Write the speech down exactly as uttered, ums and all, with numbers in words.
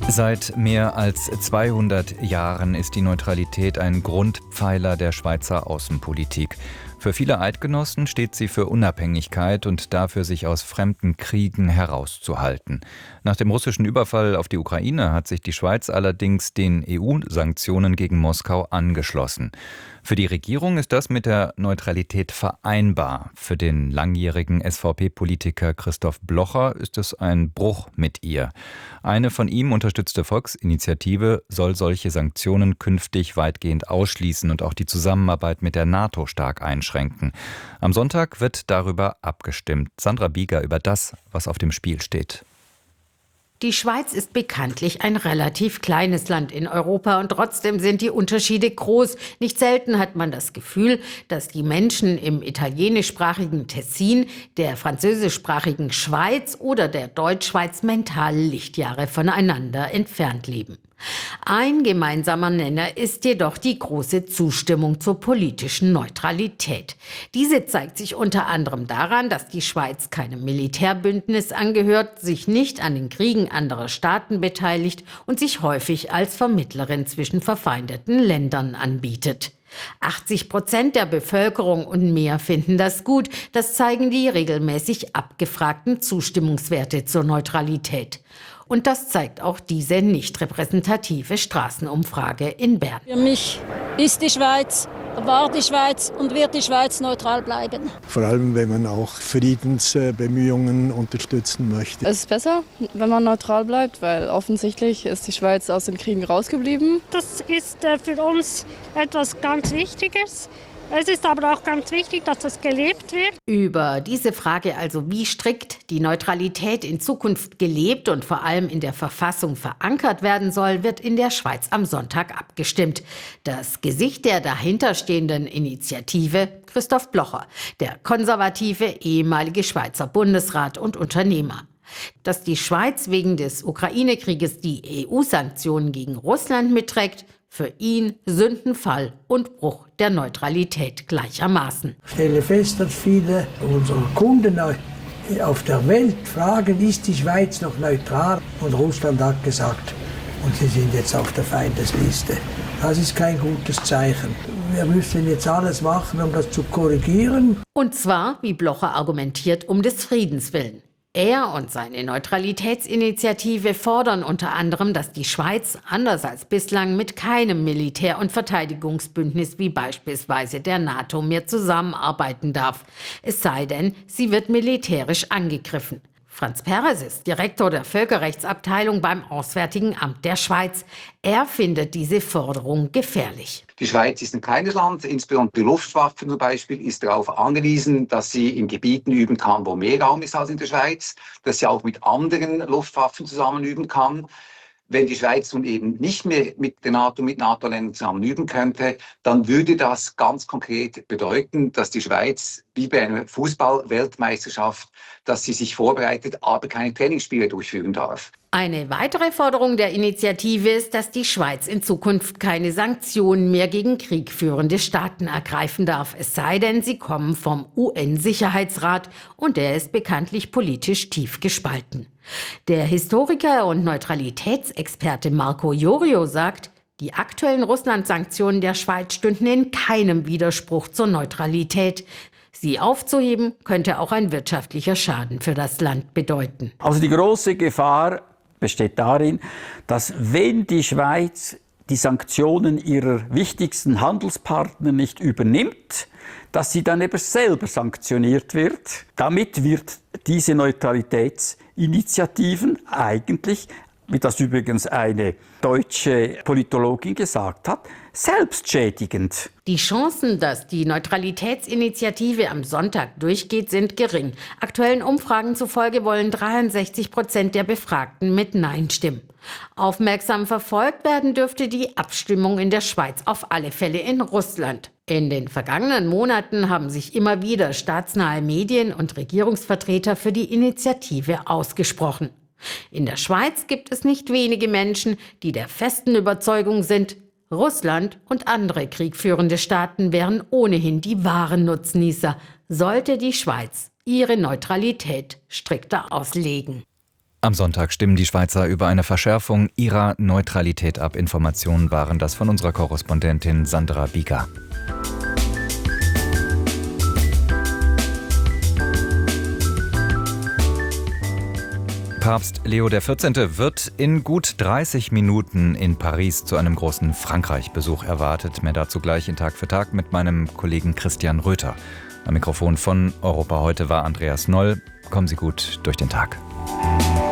Seit mehr als zweihundert Jahren ist die Neutralität ein Grundpfeiler der Schweizer Außenpolitik. Für viele Eidgenossen steht sie für Unabhängigkeit und dafür, sich aus fremden Kriegen herauszuhalten. Nach dem russischen Überfall auf die Ukraine hat sich die Schweiz allerdings den E U-Sanktionen gegen Moskau angeschlossen. Für die Regierung ist das mit der Neutralität vereinbar. Für den langjährigen S V P-Politiker Christoph Blocher ist es ein Bruch mit ihr. Eine von ihm unterstützte Volksinitiative soll solche Sanktionen künftig weitgehend ausschließen und auch die Zusammenarbeit mit der NATO stark einschränken. Am Sonntag wird darüber abgestimmt. Sandra Bieger über das, was auf dem Spiel steht. Die Schweiz ist bekanntlich ein relativ kleines Land in Europa und trotzdem sind die Unterschiede groß. Nicht selten hat man das Gefühl, dass die Menschen im italienischsprachigen Tessin, der französischsprachigen Schweiz oder der Deutschschweiz mental Lichtjahre voneinander entfernt leben. Ein gemeinsamer Nenner ist jedoch die große Zustimmung zur politischen Neutralität. Diese zeigt sich unter anderem daran, dass die Schweiz keinem Militärbündnis angehört, sich nicht an den Kriegen anderer Staaten beteiligt und sich häufig als Vermittlerin zwischen verfeindeten Ländern anbietet. achtzig Prozent der Bevölkerung und mehr finden das gut. Das zeigen die regelmäßig abgefragten Zustimmungswerte zur Neutralität. Und das zeigt auch diese nicht repräsentative Straßenumfrage in Bern. Für mich ist die Schweiz, war die Schweiz und wird die Schweiz neutral bleiben. Vor allem, wenn man auch Friedensbemühungen unterstützen möchte. Es ist besser, wenn man neutral bleibt, weil offensichtlich ist die Schweiz aus den Kriegen rausgeblieben. Das ist für uns etwas ganz Wichtiges. Es ist aber auch ganz wichtig, dass das gelebt wird. Über diese Frage also, wie strikt die Neutralität in Zukunft gelebt und vor allem in der Verfassung verankert werden soll, wird in der Schweiz am Sonntag abgestimmt. Das Gesicht der dahinterstehenden Initiative, Christoph Blocher, der konservative ehemalige Schweizer Bundesrat und Unternehmer. Dass die Schweiz wegen des Ukraine-Krieges die E U-Sanktionen gegen Russland mitträgt, für ihn Sündenfall und Bruch der Neutralität gleichermaßen. Ich stelle fest, dass viele unserer Kunden auf der Welt fragen, ist die Schweiz noch neutral? Und Russland hat gesagt, und sie sind jetzt auf der Feindesliste. Das ist kein gutes Zeichen. Wir müssen jetzt alles machen, um das zu korrigieren. Und zwar, wie Blocher argumentiert, um des Friedens willen. Er und seine Neutralitätsinitiative fordern unter anderem, dass die Schweiz, anders als bislang, mit keinem Militär- und Verteidigungsbündnis wie beispielsweise der NATO mehr zusammenarbeiten darf. Es sei denn, sie wird militärisch angegriffen. Franz Perez ist Direktor der Völkerrechtsabteilung beim Auswärtigen Amt der Schweiz. Er findet diese Forderung gefährlich. Die Schweiz ist ein kleines Land, insbesondere die Luftwaffe zum Beispiel ist darauf angewiesen, dass sie in Gebieten üben kann, wo mehr Raum ist als in der Schweiz, dass sie auch mit anderen Luftwaffen zusammen üben kann. Wenn die Schweiz nun eben nicht mehr mit der NATO, mit NATO-Ländern zusammen üben könnte, dann würde das ganz konkret bedeuten, dass die Schweiz, wie bei einer Fußball-Weltmeisterschaft, dass sie sich vorbereitet, aber keine Trainingsspiele durchführen darf. Eine weitere Forderung der Initiative ist, dass die Schweiz in Zukunft keine Sanktionen mehr gegen kriegführende Staaten ergreifen darf, es sei denn, sie kommen vom U N-Sicherheitsrat und der ist bekanntlich politisch tief gespalten. Der Historiker und Neutralitätsexperte Marco Iorio sagt, die aktuellen Russland-Sanktionen der Schweiz stünden in keinem Widerspruch zur Neutralität. Sie aufzuheben, könnte auch ein wirtschaftlicher Schaden für das Land bedeuten. Also die große Gefahr besteht darin, dass wenn die Schweiz die Sanktionen ihrer wichtigsten Handelspartner nicht übernimmt, dass sie dann eben selber sanktioniert wird. Damit wird diese Neutralitätsinitiativen eigentlich, wie das übrigens eine deutsche Politologin gesagt hat, selbstschädigend. Die Chancen, dass die Neutralitätsinitiative am Sonntag durchgeht, sind gering. Aktuellen Umfragen zufolge wollen dreiundsechzig Prozent der Befragten mit Nein stimmen. Aufmerksam verfolgt werden dürfte die Abstimmung in der Schweiz auf alle Fälle in Russland. In den vergangenen Monaten haben sich immer wieder staatsnahe Medien und Regierungsvertreter für die Initiative ausgesprochen. In der Schweiz gibt es nicht wenige Menschen, die der festen Überzeugung sind, Russland und andere kriegführende Staaten wären ohnehin die wahren Nutznießer, sollte die Schweiz ihre Neutralität strikter auslegen. Am Sonntag stimmen die Schweizer über eine Verschärfung ihrer Neutralität ab. Informationen waren das von unserer Korrespondentin Sandra Bieger. Papst Leo der vierzehnte. Wird in gut dreißig Minuten in Paris zu einem großen Frankreich-Besuch erwartet. Mehr dazu gleich in Tag für Tag mit meinem Kollegen Christian Röther. Am Mikrofon von Europa heute war Andreas Noll. Kommen Sie gut durch den Tag.